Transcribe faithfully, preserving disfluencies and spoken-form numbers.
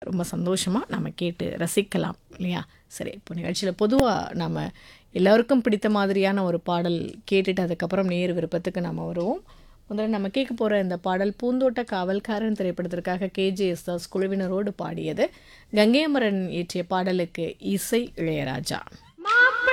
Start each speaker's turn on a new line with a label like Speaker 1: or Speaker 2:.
Speaker 1: ரொம்ப சந்தோஷமாக நம்ம கேட்டு ரசிக்கலாம் இல்லையா? சரி, இப்போ நிகழ்ச்சியில் பொதுவாக நம்ம எல்லோருக்கும் பிடித்த மாதிரியான ஒரு பாடல் கேட்டுட்டு அதுக்கப்புறம் நேர் விருப்பத்துக்கு நம்ம வருவோம். முதல்ல நம்ம கேட்க போகிற இந்த பாடல் பூந்தோட்ட காவல்காரன் திரைப்படத்திற்காக கேஜேஎஸ் தாஸ் குழுவினரோடு பாடியது. கங்கை அமரன் இயற்றிய பாடலுக்கு இசை இளையராஜா.